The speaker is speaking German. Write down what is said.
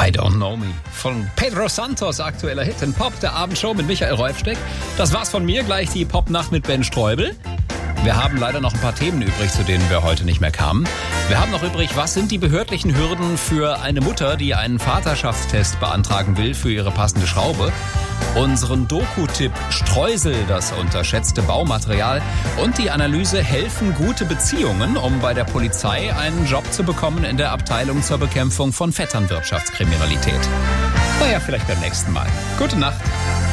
I Don't Know Me von Pedro Santos, aktueller Hit in Pop, der Abendshow mit Michael Räufsteck. Das war's von mir, gleich die Popnacht mit Ben Streubel. Wir haben leider noch ein paar Themen übrig, zu denen wir heute nicht mehr kamen. Wir haben noch übrig, was sind die behördlichen Hürden für eine Mutter, die einen Vaterschaftstest beantragen will für ihre passende Schraube. Unseren Doku-Tipp Streusel, das unterschätzte Baumaterial und die Analyse helfen gute Beziehungen, um bei der Polizei einen Job zu bekommen in der Abteilung zur Bekämpfung von Vetternwirtschaftskriminalität. Naja, vielleicht beim nächsten Mal. Gute Nacht.